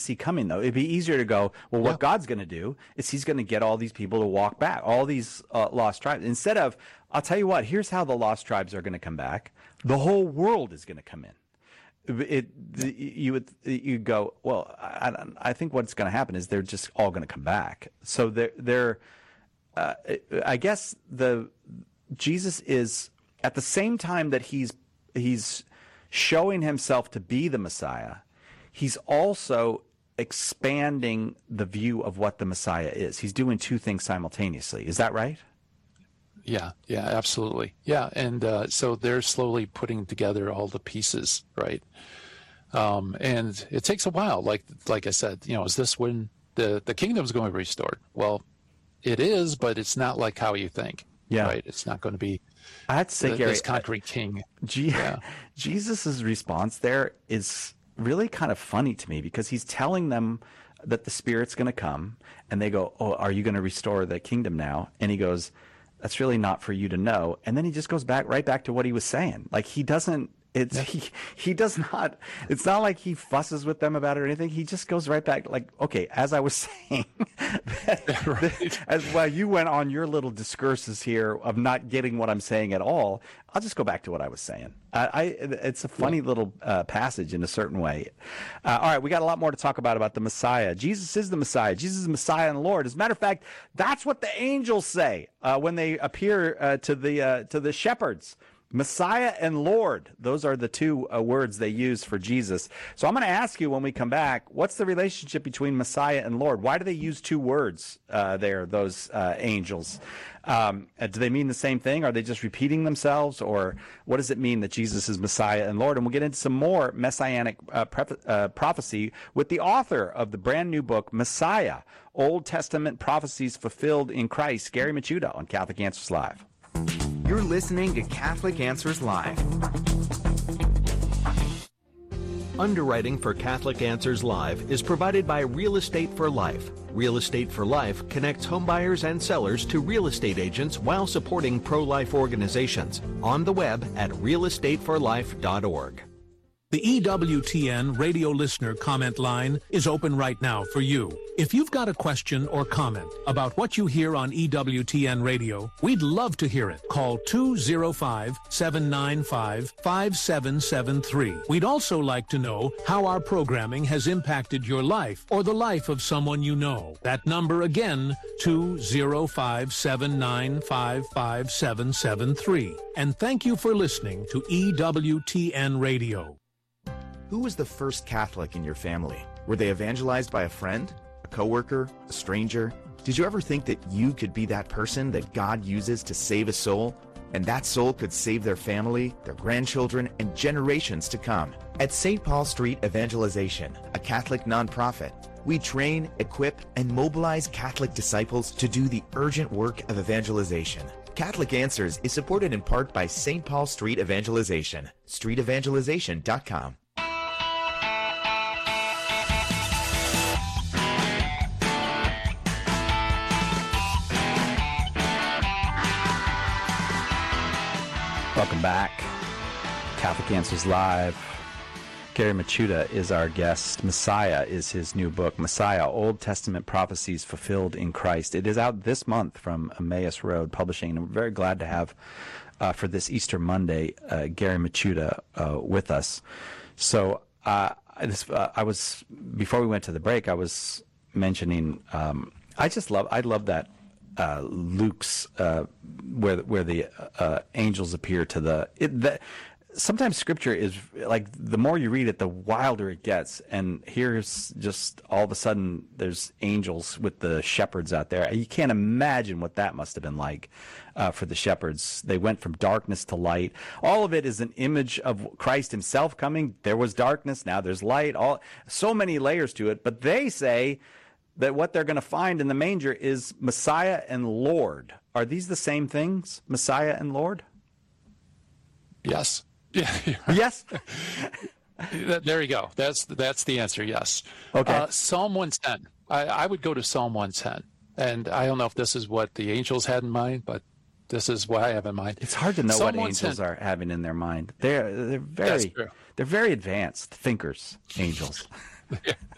see coming, though. It'd be easier to go, well, what God's going to do is he's going to get all these people to walk back, all these lost tribes. Instead of, I'll tell you what, here's how the lost tribes are going to come back. The whole world is going to come in. You go, well, I think what's going to happen is they're just all going to come back. So I guess Jesus is, at the same time that he's showing himself to be the Messiah, he's also expanding the view of what the Messiah is. He's doing two things simultaneously. Is that right? Yeah, absolutely. Yeah, and so they're slowly putting together all the pieces, right? And it takes a while. Like I said, is this when the kingdom's going to be restored? Well, it is, but it's not like how you think. Yeah, right. It's not going to be. I have to say, Gary, this concrete king. Jesus's response there is really kind of funny to me, because he's telling them that the Spirit's going to come, and they go, "Oh, are you going to restore the kingdom now?" And he goes, "That's really not for you to know." And then he just goes right back to what he was saying. Like, he doesn't. He does not. It's not like he fusses with them about it or anything. He just goes right back. Like, okay, as I was saying, as while you went on your little discourses here of not getting what I'm saying at all, I'll just go back to what I was saying. It's a funny little passage in a certain way. All right, we got a lot more to talk about the Messiah. Jesus is the Messiah. Jesus is the Messiah and Lord. As a matter of fact, that's what the angels say when they appear to the shepherds. Messiah and Lord, those are the two words they use for Jesus. So I'm going to ask you when we come back, what's the relationship between Messiah and Lord? Why do they use two words there, those angels? Do they mean the same thing? Are they just repeating themselves? Or what does it mean that Jesus is Messiah and Lord? And we'll get into some more messianic prophecy with the author of the brand new book, Messiah, Old Testament Prophecies Fulfilled in Christ, Gary Michuta on Catholic Answers Live. You're listening to Catholic Answers Live. Underwriting for Catholic Answers Live is provided by Real Estate for Life. Real Estate for Life connects homebuyers and sellers to real estate agents while supporting pro-life organizations. On the web at realestateforlife.org. The EWTN radio listener comment line is open right now for you. If you've got a question or comment about what you hear on EWTN radio, we'd love to hear it. Call 205-795-5773. We'd also like to know how our programming has impacted your life or the life of someone you know. That number again, 205-795-5773. And thank you for listening to EWTN radio. Who was the first Catholic in your family? Were they evangelized by a friend, a coworker, a stranger? Did you ever think that you could be that person that God uses to save a soul? And that soul could save their family, their grandchildren, and generations to come. At St. Paul Street Evangelization, a Catholic nonprofit, we train, equip, and mobilize Catholic disciples to do the urgent work of evangelization. Catholic Answers is supported in part by St. Paul Street Evangelization, streetevangelization.com. Welcome back. Catholic Answers Live. Gary Michuta is our guest. Messiah is his new book, Messiah, Old Testament Prophecies Fulfilled in Christ. It is out this month from Emmaus Road Publishing, and we're very glad to have, for this Easter Monday, Gary Michuta with us. So I was, before we went to the break, I was mentioning, I love that Luke's where the angels appear to sometimes Scripture is like, the more you read it, the wilder it gets. And here's just all of a sudden there's angels with the shepherds out there. You can't imagine what that must have been like for the shepherds. They went from darkness to light. All of it is an image of Christ himself coming. There was darkness, now there's light. So many layers to it. But they say that what they're going to find in the manger is Messiah and Lord. Are these the same things, Messiah and Lord? Yes. Yeah. Yes. There you go. That's the answer. Yes. Okay. Psalm 110. I would go to Psalm 110, and I don't know if this is what the angels had in mind, but this is what I have in mind. It's hard to know what angels are having in their mind. They're very advanced thinkers. Angels.